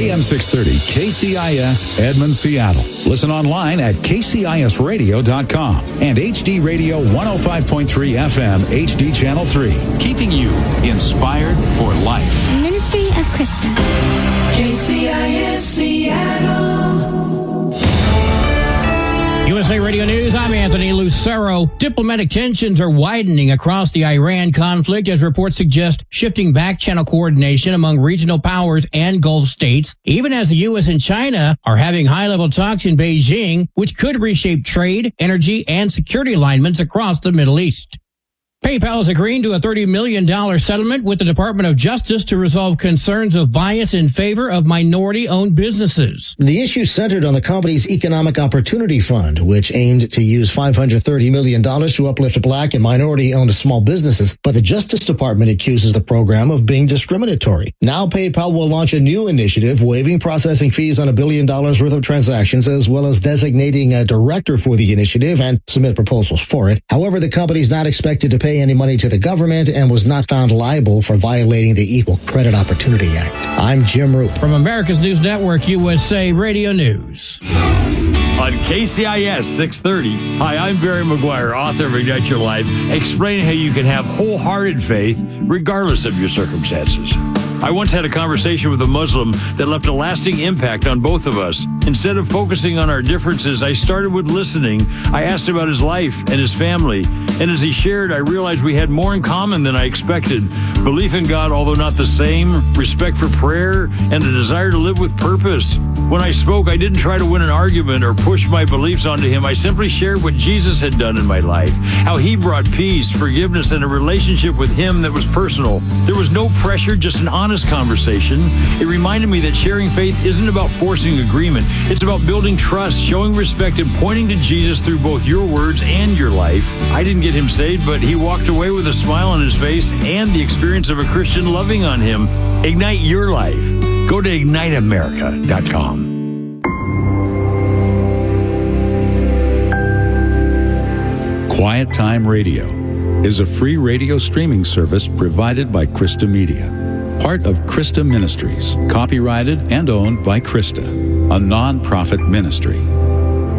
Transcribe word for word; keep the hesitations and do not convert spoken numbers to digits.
A M six thirty K C I S Edmond, Seattle. Listen online at K C I S radio dot com and H D Radio one oh five point three F M H D Channel three. Keeping you inspired for life. Ministry of Krista. K C I S Seattle. U S A Radio News, I'm Anthony Lucero. Diplomatic tensions are widening across the Iran conflict as reports suggest shifting back-channel coordination among regional powers and Gulf states, even as the U S and China are having high-level talks in Beijing, which could reshape trade, energy, and security alignments across the Middle East. PayPal is agreeing to a thirty million dollars settlement with the Department of Justice to resolve concerns of bias in favor of minority-owned businesses. The issue centered on the company's Economic Opportunity Fund, which aimed to use five hundred thirty million dollars to uplift black and minority-owned small businesses, but the Justice Department accuses the program of being discriminatory. Now PayPal will launch a new initiative waiving processing fees on a billion dollars worth of transactions, as well as designating a director for the initiative and submit proposals for it. However, the company is not expected to pay any money to the government and was not found liable for violating the Equal Credit Opportunity Act. I'm Jim Roop. From America's News Network, U S A Radio News. On K C I S six thirty, hi, I'm Barry McGuire, author of Ignite Your Life, explaining how you can have wholehearted faith regardless of your circumstances. I once had a conversation with a Muslim that left a lasting impact on both of us. Instead of focusing on our differences, I started with listening. I asked about his life and his family, and as he shared, I realized we had more in common than I expected. Belief in God, although not the same, respect for prayer, and a desire to live with purpose. When I spoke, I didn't try to win an argument or push my beliefs onto him. I simply shared what Jesus had done in my life, how he brought peace, forgiveness, and a relationship with him that was personal. There was no pressure, just an honest conversation. It reminded me that sharing faith isn't about forcing agreement. It's about building trust, showing respect, and pointing to Jesus through both your words and your life. I didn't get him saved, but he walked away with a smile on his face and the experience of a Christian loving on him. Ignite your life. Go to ignite america dot com. Quiet Time Radio is a free radio streaming service provided by Krista Media, part of Krista Ministries, copyrighted and owned by Krista, a non-profit ministry.